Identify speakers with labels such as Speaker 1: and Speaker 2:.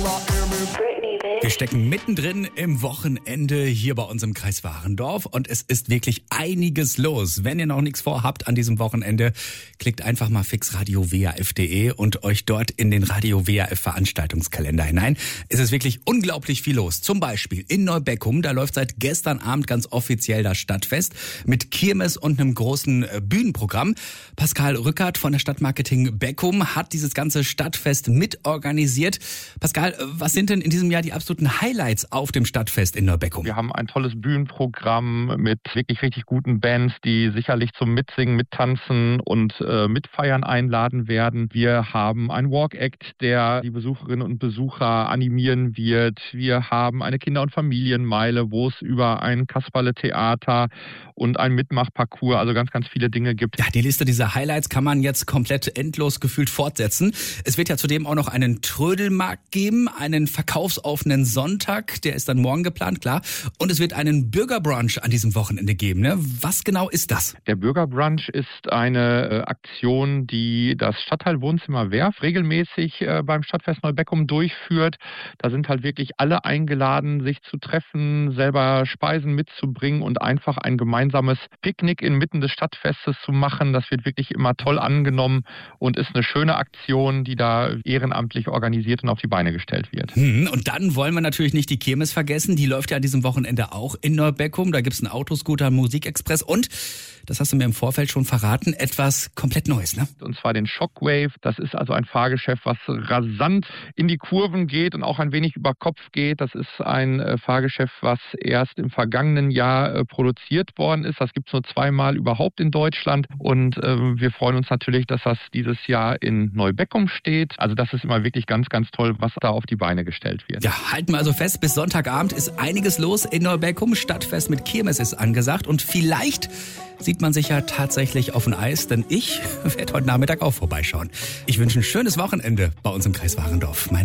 Speaker 1: Wir stecken mittendrin im Wochenende hier bei uns im Kreis Warendorf und es ist wirklich einiges los. Wenn ihr noch nichts vorhabt an diesem Wochenende, klickt einfach mal fix radio-waf.de und euch dort in den Radio WAF Veranstaltungskalender hinein. Es ist wirklich unglaublich viel los. Zum Beispiel in Neubeckum, da läuft seit gestern Abend ganz offiziell das Stadtfest mit Kirmes und einem großen Bühnenprogramm. Pascal Rückert von der Stadtmarketing Beckum hat dieses ganze Stadtfest mitorganisiert. Pascal, was sind denn in diesem Jahr die absoluten Highlights auf dem Stadtfest in Neubeckum?
Speaker 2: Wir haben ein tolles Bühnenprogramm mit wirklich richtig guten Bands, die sicherlich zum Mitsingen, Mittanzen und Mitfeiern einladen werden. Wir haben einen Walk-Act, der die Besucherinnen und Besucher animieren wird. Wir haben eine Kinder- und Familienmeile, wo es über ein Kasperle-Theater und ein Mitmachparcours, also ganz, ganz viele Dinge gibt.
Speaker 1: Ja, die Liste dieser Highlights kann man jetzt komplett endlos gefühlt fortsetzen. Es wird ja zudem auch noch einen Trödelmarkt geben, einen verkaufsoffenen Sonntag, der ist dann morgen geplant, klar. Und es wird einen Bürgerbrunch an diesem Wochenende geben, ne? Was genau ist das?
Speaker 2: Der Bürgerbrunch ist eine Aktion, die das Stadtteilwohnzimmer Werf regelmäßig beim Stadtfest Neubeckum durchführt. Da sind halt wirklich alle eingeladen, sich zu treffen, selber Speisen mitzubringen und einfach ein gemeinsames Picknick inmitten des Stadtfestes zu machen. Das wird wirklich immer toll angenommen und ist eine schöne Aktion, die da ehrenamtlich organisiert und auf die Beine gestellt wird.
Speaker 1: Und dann wollen wir natürlich nicht die Kirmes vergessen. Die läuft ja an diesem Wochenende auch in Neubeckum. Da gibt's einen Autoscooter, einen Musikexpress und, das hast du mir im Vorfeld schon verraten, etwas komplett Neues, ne?
Speaker 2: Und zwar den Shockwave. Das ist also ein Fahrgeschäft, was rasant in die Kurven geht und auch ein wenig über Kopf geht. Das ist ein Fahrgeschäft, was erst im vergangenen Jahr produziert worden ist. Das gibt's nur zweimal überhaupt in Deutschland. Und wir freuen uns natürlich, dass das dieses Jahr in Neubeckum steht. Also das ist immer wirklich ganz, ganz toll, was da auf die Beine gestellt wird.
Speaker 1: Ja, halten wir also fest, bis Sonntagabend ist einiges los in Neubeckum. Stadtfest mit Kirmes ist angesagt und vielleicht sieht man sich ja tatsächlich auf dem Eis, denn ich werde heute Nachmittag auch vorbeischauen. Ich wünsche ein schönes Wochenende bei uns im Kreis Warendorf.